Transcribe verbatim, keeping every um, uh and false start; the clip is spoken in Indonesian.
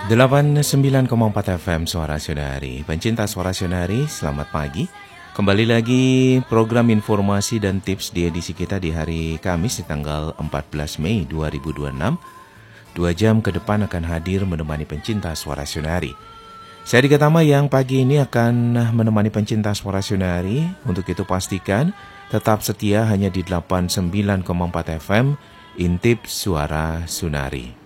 delapan puluh sembilan koma empat F M Suara Sunari. Pencinta Suara Sunari, selamat pagi. Kembali lagi program informasi dan tips di edisi kita di hari Kamis di tanggal empat belas Mei dua ribu dua puluh enam. Dua jam ke depan akan hadir menemani pencinta Suara Sunari. Saya Dika Tama yang pagi ini akan menemani pencinta Suara Sunari. Untuk itu pastikan tetap setia hanya di delapan puluh sembilan koma empat F M Intip Suara Sunari.